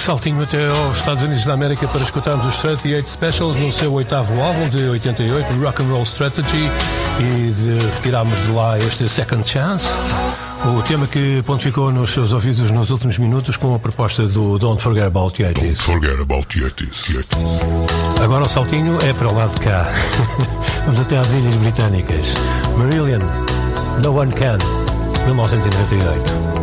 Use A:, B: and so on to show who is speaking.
A: saltinho até aos Estados Unidos da América para escutarmos os 38 Specials no seu 8º álbum de 88, Rock and Roll Strategy, e retirámos de lá este Second Chance, o tema que pontificou nos seus ouvidos nos últimos minutos com a proposta do Don't Forget About the 80s.
B: Don't forget about the 80s.
A: Agora o saltinho é para o lado de cá. Vamos até às Ilhas Britânicas. Marillion, No One Can, 1998.